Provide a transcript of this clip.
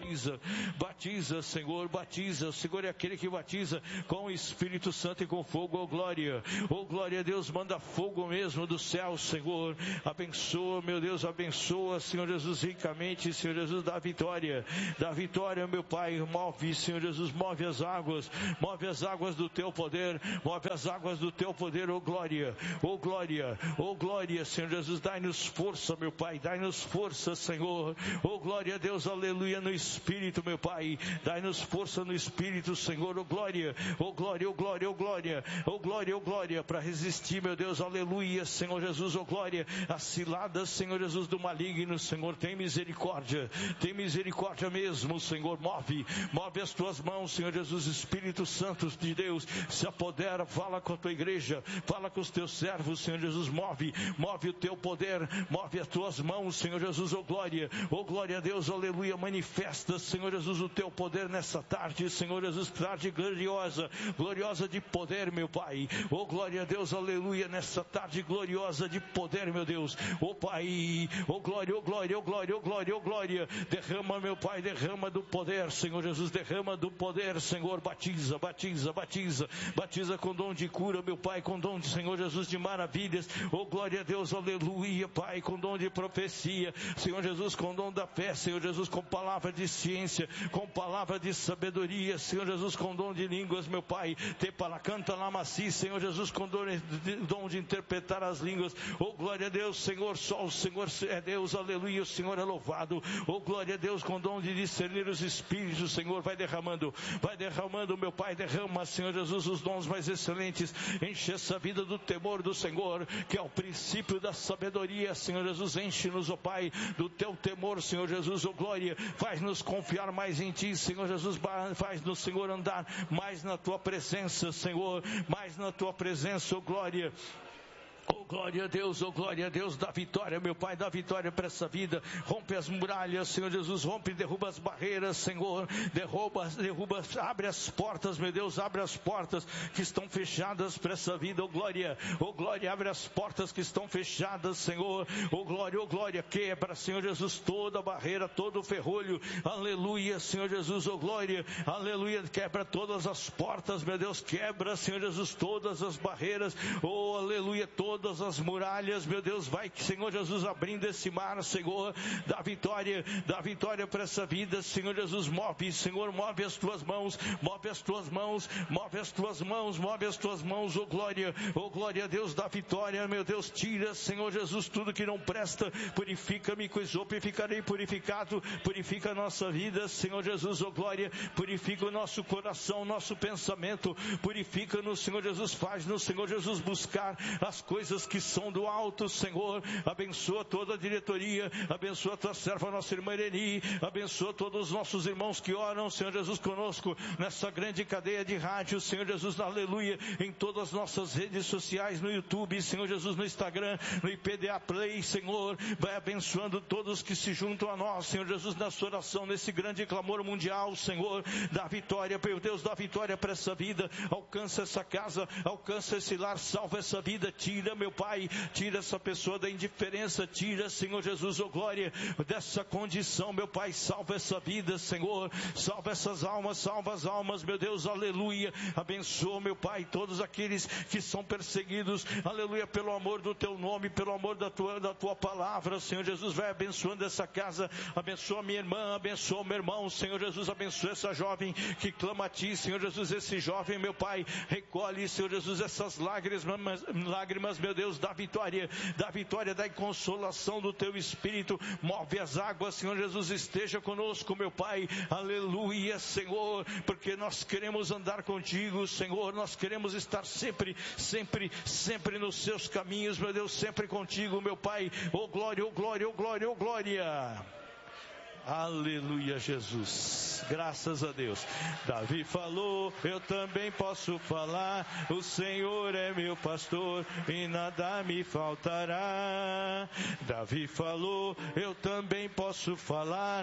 batiza, batiza, Senhor, batiza. O Senhor é aquele que batiza com o Espírito Santo e com fogo, oh glória a Deus, manda fogo mesmo do céu, Senhor, abençoa, meu Deus, abençoa, Senhor Jesus, ricamente, Senhor Jesus, dá vitória, meu Pai, move, Senhor Jesus, move as águas do teu poder, move as águas do teu poder, oh glória, Senhor Jesus, dai-nos força, meu Pai, dai-nos força, Senhor, oh glória a Deus, aleluia, no Espírito, meu Pai, dai-nos força no Espírito, Senhor, oh glória, para resistir, meu Deus, aleluia, Senhor Jesus, oh glória, as ciladas, Senhor Jesus, do maligno, Senhor, tem misericórdia mesmo, Senhor, move as tuas mãos, Senhor Jesus, Espírito Santo de Deus, se apodera, fala com a tua igreja, fala com os teus servos, Senhor Jesus, move o teu poder, move as tuas mãos, Senhor Jesus, oh glória a Deus, aleluia, manifesta, Senhor Jesus, o teu poder nessa tarde, Senhor Jesus, tarde gloriosa de poder, meu Pai, oh glória a Deus, aleluia, nessa tarde gloriosa de poder, meu Deus, oh Pai, oh glória, derrama, meu Pai, derrama do poder, Senhor Jesus, derrama do poder, Senhor, batiza com dom de cura, meu Pai, com dom de, Senhor Jesus, de maravilhas, oh glória a Deus, aleluia, Pai, com dom de profecia, Senhor Jesus, com dom da fé, Senhor Jesus, com palavra de ciência, com palavra de sabedoria, Senhor Jesus, com dom de línguas, meu Pai, te para canta lá maci, Senhor Jesus, com dom de interpretar as línguas, oh glória a Deus, Senhor, só o Senhor é Deus, aleluia, o Senhor é louvado, oh glória a Deus, com dom de discernir os espíritos, Senhor, vai derramando, meu Pai, derrama, Senhor Jesus, os dons mais excelentes, enche essa vida do temor do Senhor, que é o princípio da sabedoria, Senhor Jesus, enche-nos, ó Pai, do teu temor, Senhor Jesus, ó glória, faz-nos confiar mais em Ti, Senhor Jesus, faz-nos, Senhor, andar mais na Tua presença, Senhor, mais na Tua presença, ó glória. Oh glória a Deus, dá vitória, meu Pai, dá vitória para essa vida, rompe as muralhas, Senhor Jesus, rompe e derruba as barreiras, Senhor, derruba, abre as portas, meu Deus, abre as portas que estão fechadas para essa vida, oh glória, abre as portas que estão fechadas, Senhor, oh glória, quebra, Senhor Jesus, toda a barreira, todo o ferrolho, aleluia, Senhor Jesus, oh glória, aleluia, quebra todas as portas, meu Deus, quebra, Senhor Jesus, todas as barreiras, oh aleluia, todas as muralhas, meu Deus, vai, Senhor Jesus, abrindo esse mar, Senhor, dá vitória para essa vida, Senhor Jesus, move, Senhor, move as tuas mãos, oh glória a Deus, dá vitória, meu Deus, tira, Senhor Jesus, tudo que não presta, purifica-me com isopo e ficarei purificado, purifica a nossa vida, Senhor Jesus, oh glória, purifica o nosso coração, nosso pensamento, purifica-nos, Senhor Jesus, faz-nos, Senhor Jesus, buscar as coisas que são do alto, Senhor, abençoa toda a diretoria, abençoa a tua serva, nossa irmã Ireni, abençoa todos os nossos irmãos que oram, Senhor Jesus, conosco, nessa grande cadeia de rádio, Senhor Jesus, aleluia, em todas as nossas redes sociais, no YouTube, Senhor Jesus, no Instagram, no IPDA Play, Senhor, vai abençoando todos que se juntam a nós, Senhor Jesus, nessa oração, nesse grande clamor mundial, Senhor, dá vitória, meu Deus, dá vitória para essa vida, alcança essa casa, alcança esse lar, salva essa vida, tira, meu Pai, tira essa pessoa da indiferença, tira, Senhor Jesus, oh glória, dessa condição, meu Pai, salva essa vida, Senhor, salva essas almas, salva as almas, meu Deus, aleluia, abençoa, meu Pai, todos aqueles que são perseguidos, aleluia, pelo amor do Teu nome, pelo amor da Tua palavra, Senhor Jesus, vai abençoando essa casa, abençoa minha irmã, abençoa meu irmão, Senhor Jesus, abençoa essa jovem que clama a Ti, Senhor Jesus, esse jovem, meu Pai, recolhe, Senhor Jesus, essas lágrimas, meu Deus, dá vitória, dá consolação do Teu Espírito, move as águas, Senhor Jesus, esteja conosco, meu Pai, aleluia, Senhor, porque nós queremos andar contigo, Senhor, nós queremos estar sempre nos Seus caminhos, meu Deus, sempre contigo, meu Pai, oh glória, aleluia, Jesus, graças a Deus. Davi falou, eu também posso falar, o Senhor é meu pastor e nada me faltará. Davi falou, eu também posso falar,